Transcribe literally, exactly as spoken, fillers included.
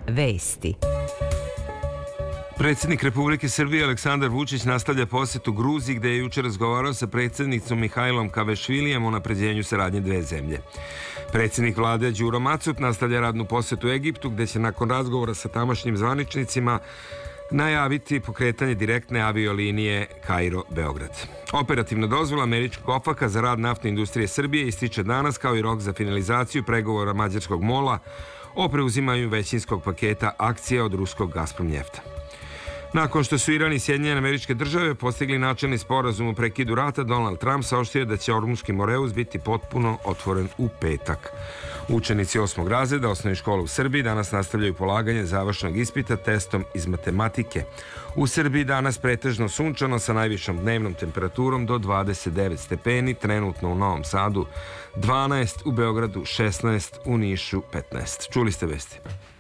Vesti. Predsjednik Republike Srbije Aleksandar Vučić nastavlja posetu Gruziji, gde je juče razgovarao sa predsjednicom Mihajlom Kavešvilijem o unapređenju saradnje dve zemlje. Predsjednik vlade Đuro Macuk nastavlja radnu posetu Egiptu, gde će nakon razgovora sa tamošnjim zvaničnicima najaviti pokretanje direktne aviolinije Kairo-Beograd. Operativna dozvola američkog OFAC-a za rad naftne industrije Srbije ističe danas, kao i rok za finalizaciju pregovora mađarskog MOL-a o preuzimanju većinskog paketa akcija od ruskog Gazprom Njefta. Nakon što su Iran i Sjedinjene Američke Države postigli načelni sporazum o prekidu rata, Donald Trump saopštio da će Ormuški Moreus biti potpuno otvoren u petak. Učenici osmog razreda osnovne škole u Srbiji danas nastavljaju polaganje završnog ispita testom iz matematike. U Srbiji danas pretežno sunčano sa najvišom dnevnom temperaturom do dvadeset devet stepeni, trenutno u Novom Sadu dvanaest, u Beogradu šesnaest, u Nišu petnaest. Čuli ste vesti.